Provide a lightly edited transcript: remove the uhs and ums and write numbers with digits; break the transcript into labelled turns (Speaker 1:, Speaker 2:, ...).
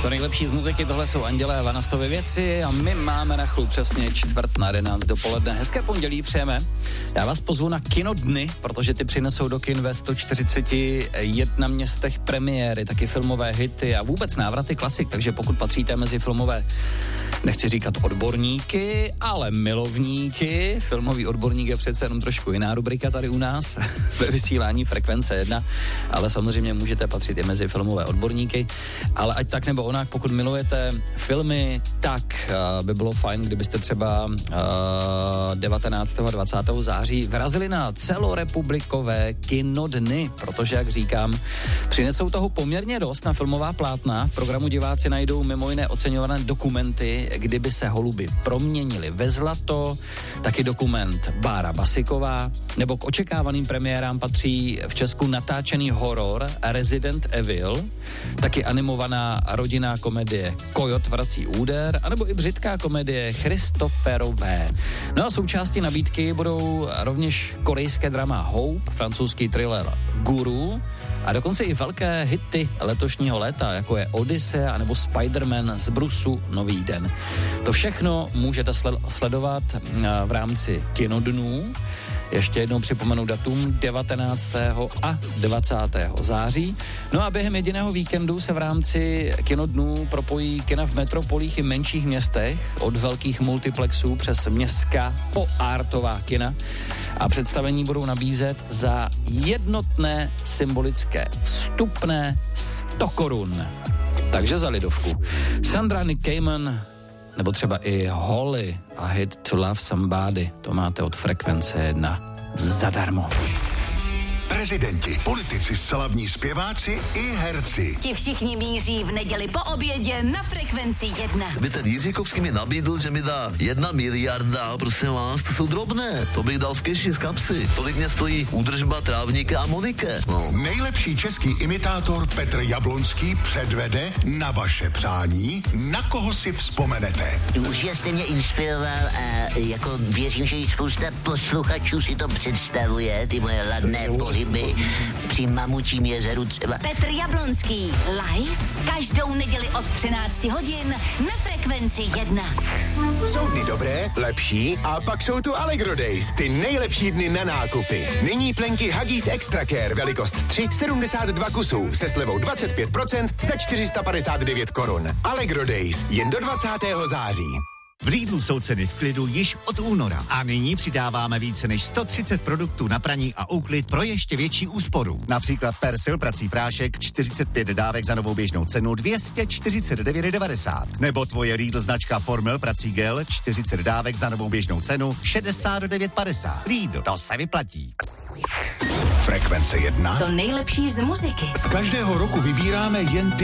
Speaker 1: To nejlepší z muziky, tohle jsou Andělé a Vanastovy věci a my máme na chlup přesně 10:45 dopoledne. Hezké pondělí přejeme. Já vás pozvu na kinodny, protože ty přinesou do kin ve 141 městech premiéry, taky filmové hity a vůbec návraty klasik, takže pokud patříte mezi filmové, nechci říkat odborníky, ale milovníky, filmový odborník je přece jenom trošku jiná rubrika tady u nás ve vysílání Frekvence 1, ale samozřejmě můžete patřit i mezi filmové odborníky, ale ať tak nebo onak, pokud milujete filmy, tak by bylo fajn, kdybyste třeba 19. a 20. září vrazili na celorepublikové kinodny, protože, jak říkám, přinesou toho poměrně dost na filmová plátna. V programu diváci najdou mimo jiné oceňované dokumenty, kdyby se holuby proměnili ve zlato, taky dokument Bára Basiková, nebo k očekávaným premiérám patří v Česku natáčený horor Resident Evil, taky animovaná rodinná komedie Kojot vrací úder, anebo i břitká komedie Christopherové. No a součástí nabídky budou rovněž korejské drama Hope, francouzský thriller Guru a dokonce i velké hity letošního léta, jako je Odyssea anebo Spider-Man z Brusu Nový den. To všechno můžete sledovat v rámci kinodnů. Ještě jednou připomenu datum 19. a 20. září. No a během jediného víkendu se v rámci kinodnů propojí kina v metropolích i menších městech, od velkých multiplexů přes městská po artová kina a představení budou nabízet za jednotné symbolické vstupné 100 korun. Takže za lidovku. Sandra Nick Cayman nebo třeba i Holly a hit To Love Somebody, to máte od Frekvence 1 zadarmo.
Speaker 2: Prezidenti, politici, slavní zpěváci i herci.
Speaker 3: Ti všichni míří v neděli po obědě na Frekvenci 1.
Speaker 4: By ten Jiříkovský mi nabídl, že mi dá 1 miliarda, prosím vás, to jsou drobné. To bych dal v keši z kapsy. Tolik mě stojí údržba trávníka a Monike. No.
Speaker 2: Nejlepší český imitátor Petr Jablonský předvede na vaše přání, na koho si vzpomenete.
Speaker 5: Už jste mě inspiroval a jako věřím, že i spousta posluchačů si to představuje, ty moje ladné pohyby při Mamučím jezeru třeba.
Speaker 3: Petr Jablonský live každou neděli od 13 hodin na Frekvenci 1.
Speaker 6: Jsou dny dobré, lepší a pak jsou tu Allegro Days, ty nejlepší dny na nákupy. Nyní plenky Huggies Extra Care, velikost 3, 72 kusů se slevou 25% za 459 korun. Allegro Days, jen do 20. září.
Speaker 7: V Lidlu jsou ceny v klidu již od února a nyní přidáváme více než 130 produktů na praní a úklid pro ještě větší úsporu. Například Persil prací prášek 45 dávek za novou běžnou cenu 249,90. Nebo tvoje Lidl značka Formel prací gel 40 dávek za novou běžnou cenu 69,50. Lidl, to se vyplatí.
Speaker 2: Frekvence 1.
Speaker 3: To nejlepší z muziky.
Speaker 2: Z každého roku vybíráme jen